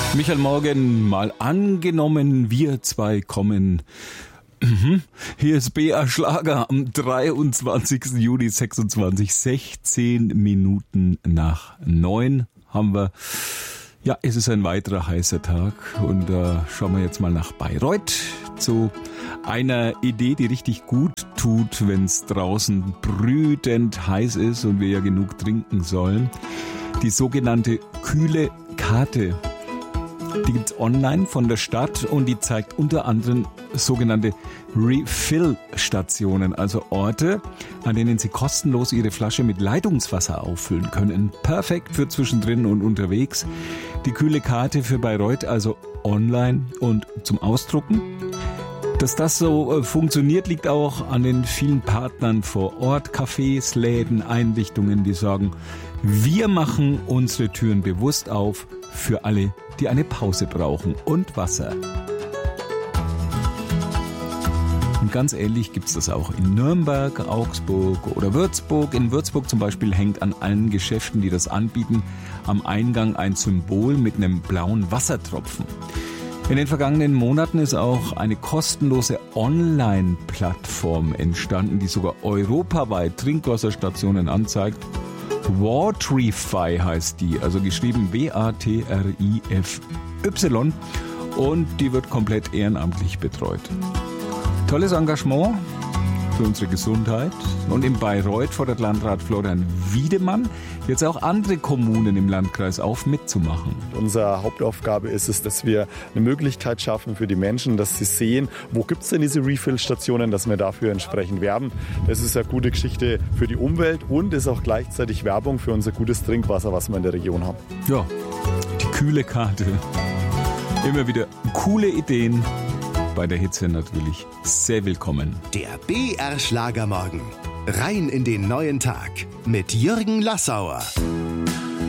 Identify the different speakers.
Speaker 1: Michael Morgen, mal angenommen, wir zwei kommen. Hier ist BR Schlager am 23. Juli 26, 16 Minuten nach 9 haben wir. Ja, es ist ein weiterer heißer Tag und da schauen wir jetzt mal nach Bayreuth zu einer Idee, die richtig gut tut, wenn es draußen brütend heiß ist und wir ja genug trinken sollen. Die sogenannte kühle Karte. Die gibt's online von der Stadt und die zeigt unter anderem sogenannte Refill-Stationen, also Orte, an denen Sie kostenlos Ihre Flasche mit Leitungswasser auffüllen können. Perfekt für zwischendrin und unterwegs. Die kühle Karte für Bayreuth also online und zum Ausdrucken. Dass das so funktioniert, liegt auch an den vielen Partnern vor Ort, Cafés, Läden, Einrichtungen, die sagen, wir machen unsere Türen bewusst auf für alle, die eine Pause brauchen und Wasser. Und ganz ähnlich gibt's das auch in Nürnberg, Augsburg oder Würzburg. In Würzburg zum Beispiel hängt an allen Geschäften, die das anbieten, am Eingang ein Symbol mit einem blauen Wassertropfen. In den vergangenen Monaten ist auch eine kostenlose Online-Plattform entstanden, die sogar europaweit Trinkwasserstationen anzeigt. Watrify heißt die, also geschrieben W-A-T-R-I-F-Y, und die wird komplett ehrenamtlich betreut. Tolles Engagement für unsere Gesundheit. Und in Bayreuth fordert Landrat Florian Wiedemann jetzt auch andere Kommunen im Landkreis auf, mitzumachen.
Speaker 2: Unsere Hauptaufgabe ist es, dass wir eine Möglichkeit schaffen für die Menschen, dass sie sehen, wo gibt es denn diese Refill-Stationen, dass wir dafür entsprechend werben. Das ist eine gute Geschichte für die Umwelt und ist auch gleichzeitig Werbung für unser gutes Trinkwasser, was wir in der Region haben.
Speaker 1: Ja, die kühle Karte. Immer wieder coole Ideen. Bei der Hitze natürlich sehr willkommen.
Speaker 3: Der BR Schlagermorgen. Rein in den neuen Tag mit Jürgen Lassauer.